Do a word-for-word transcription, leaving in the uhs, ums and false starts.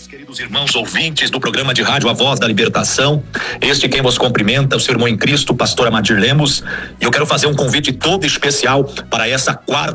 Queridos irmãos ouvintes do programa de rádio A Voz da Libertação, este quem vos cumprimenta, o seu irmão em Cristo, pastor Amadir Lemos, e eu quero fazer um convite todo especial para essa quarta